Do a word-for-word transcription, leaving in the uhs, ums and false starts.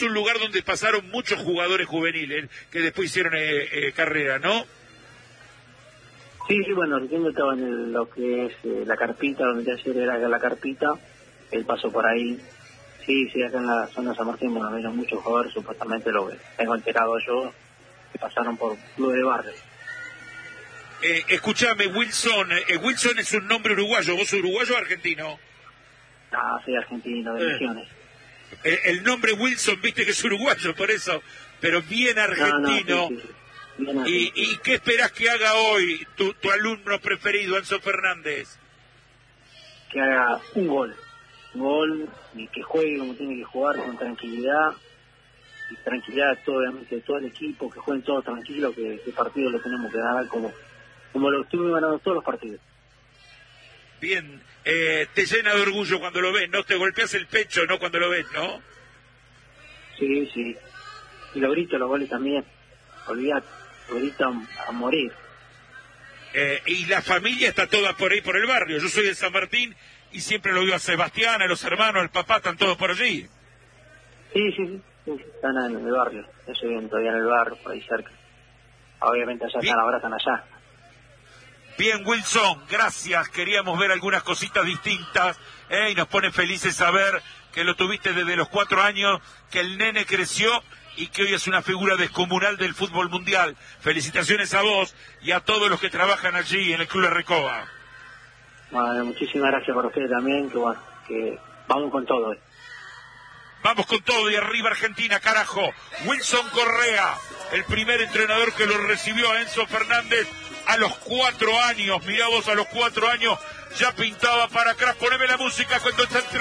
es un lugar donde pasaron muchos jugadores juveniles que después hicieron eh, eh, carrera, ¿no? Sí, sí, bueno, recién estaba en el- lo que es eh, la carpita, donde ya ayer era la carpita, él pasó por ahí. Sí, sí, acá en la zona de San Martín, bueno, había muchos jugadores, supuestamente lo que tengo enterado yo, que pasaron por club de barrio. Eh, escúchame, Wilson, eh, Wilson es un nombre uruguayo, ¿vos sos uruguayo o argentino? Ah, soy argentino, de Eh. Misiones. El, el nombre Wilson, viste que es uruguayo, por eso, pero bien argentino. No, no, sí, sí, sí. Bien ¿Y, argentino. ¿Y qué esperás que haga hoy tu, tu alumno preferido, Enzo Fernández? Que haga un gol, un gol, y que juegue como tiene que jugar, con tranquilidad, y tranquilidad todo, obviamente, de todo el equipo, que jueguen todos tranquilos, que el partido lo tenemos que ganar como, como lo estuvimos ganando todos los partidos. Bien, eh, te llena de orgullo cuando lo ves, ¿no? Te golpeas el pecho, ¿no? Cuando lo ves, ¿no? Sí, sí, y lo grito, los goles también, olvidate, lo grito a, a morir. Eh, y la familia está toda por ahí, por el barrio. Yo soy de San Martín y siempre lo veo a Sebastián, a los hermanos, al papá, están todos por allí. Sí, sí, sí, sí, sí, están en el barrio, eso viven todavía en el barrio, por ahí cerca. Obviamente allá Bien. están, ahora están allá. Bien, Wilson, gracias. Queríamos ver algunas cositas distintas, ¿eh? Y nos pone felices saber que lo tuviste desde los cuatro años, que el nene creció y que hoy es una figura descomunal del fútbol mundial. Felicitaciones a vos y a todos los que trabajan allí en el Club de Recoba. Bueno, muchísimas gracias para ustedes también, que bueno, que vamos con todo. eh. Vamos con todo y arriba Argentina, carajo. Wilson Correa, el primer entrenador que lo recibió a Enzo Fernández a los cuatro años. Mirá vos, a los cuatro años ya pintaba para atrás. Poneme la música cuando está entrando.